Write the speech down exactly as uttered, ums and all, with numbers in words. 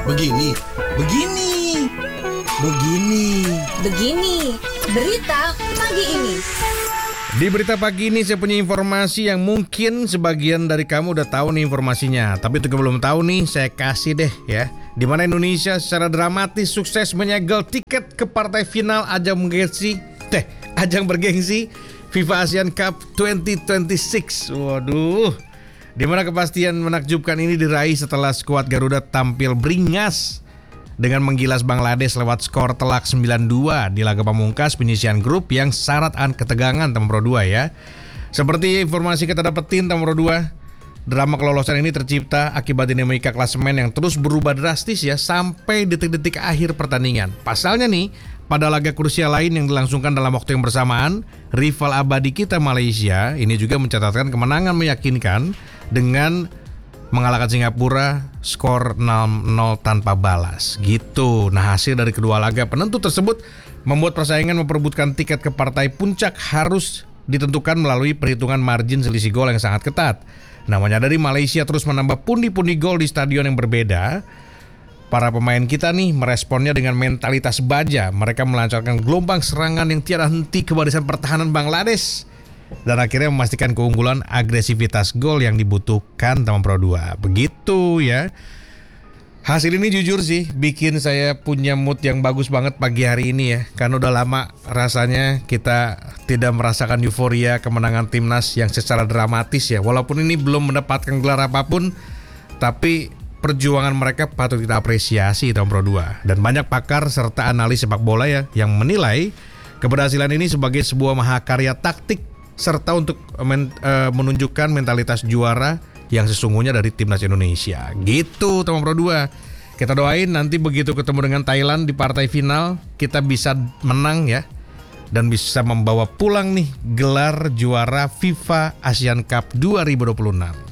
Begini, begini, begini. Begini, berita pagi ini. Di berita pagi ini saya punya informasi yang mungkin sebagian dari kamu udah tahu nih informasinya. Tapi itu belum tahu nih, saya kasih deh ya. Di mana Indonesia secara dramatis sukses menyegel tiket ke partai final ajang bergengsi, teh, ajang bergengsi FIFA Asian Cup dua ribu dua puluh enam. Waduh. Di mana kepastian menakjubkan ini diraih setelah skuad Garuda tampil beringas dengan menggilas Bangladesh lewat skor telak sembilan dua di laga pamungkas penyisian grup yang syarat an ketegangan Teman Pro dua ya. Seperti informasi kita dapetin Teman Pro dua, drama kelolosan ini tercipta akibat dinamika klasemen yang terus berubah drastis ya sampai detik-detik akhir pertandingan. Pasalnya nih, pada laga krusial lain yang dilangsungkan dalam waktu yang bersamaan, rival abadi kita Malaysia ini juga mencatatkan kemenangan meyakinkan dengan mengalahkan Singapura skor nol nol tanpa balas gitu. Nah, hasil dari kedua laga penentu tersebut membuat persaingan memperebutkan tiket ke partai puncak harus ditentukan melalui perhitungan margin selisih gol yang sangat ketat. Namanya dari Malaysia terus menambah pundi-pundi gol di stadion yang berbeda. Para pemain kita nih meresponnya dengan mentalitas baja. Mereka melancarkan gelombang serangan yang tiada henti ke barisan pertahanan Bangladesh dan akhirnya memastikan keunggulan agresivitas gol yang dibutuhkan Teman Pro dua. Begitu ya. Hasil ini jujur sih bikin saya punya mood yang bagus banget pagi hari ini ya. Karena udah lama rasanya kita tidak merasakan euforia kemenangan timnas yang secara dramatis ya. Walaupun ini belum mendapatkan gelar apapun, tapi perjuangan mereka patut kita apresiasi Teman Pro dua. Dan banyak pakar serta analis sepak bola ya yang menilai keberhasilan ini sebagai sebuah mahakarya taktik serta untuk men, uh, menunjukkan mentalitas juara yang sesungguhnya dari timnas Indonesia. Gitu Teman Pro dua. Kita doain nanti begitu ketemu dengan Thailand di partai final kita bisa menang ya dan bisa membawa pulang nih gelar juara FIFA Asian Cup dua ribu dua puluh enam.